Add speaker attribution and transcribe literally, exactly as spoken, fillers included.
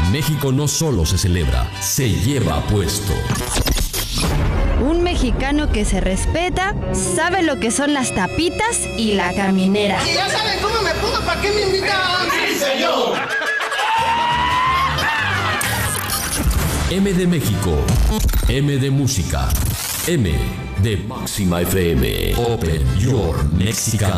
Speaker 1: En México no solo se celebra, se lleva puesto.
Speaker 2: Un mexicano que se respeta, sabe lo que son las tapitas y la caminera.
Speaker 3: Y ya saben cómo me pongo, ¿para qué me invitan? ¡Sí, señor!
Speaker 1: M de México, M de música, M de Máxima F M. Open Your Mexican.